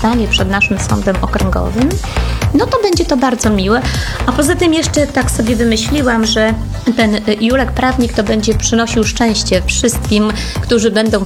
stanie przed naszym sądem okręgowym, no to będzie to bardzo miłe. A poza tym jeszcze tak sobie wymyśliłam, że ten Julek prawnik to będzie przynosił szczęście wszystkim, którzy będą